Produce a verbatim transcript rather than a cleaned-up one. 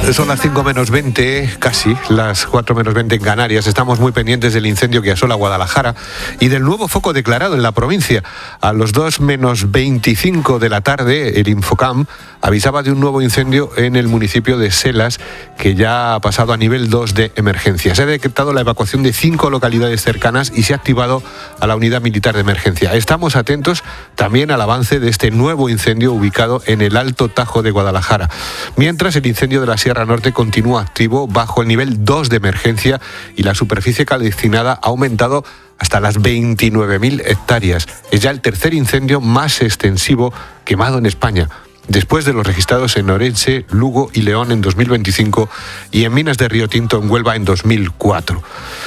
Son las cinco menos veinte, casi las cuatro menos veinte en Canarias. Estamos muy pendientes del incendio que asola Guadalajara y del nuevo foco declarado en la provincia. A los dos menos veinticinco de la tarde, el Infocam avisaba de un nuevo incendio en el municipio de Selas, que ya ha pasado a nivel dos de emergencia. Se ha decretado la evacuación de cinco localidades cercanas y se ha activado a la unidad militar de emergencia. Estamos atentos también al avance de este nuevo incendio ubicado en el Alto Tajo de Guadalajara. Mientras, el incendio de la Sierra Norte continúa activo bajo el nivel dos de emergencia y la superficie calcinada ha aumentado hasta las veintinueve mil hectáreas. Es ya el tercer incendio más extensivo quemado en España, después de los registrados en Orense, Lugo y León en dos mil veinticinco y en Minas de Río Tinto en Huelva en dos mil cuatro.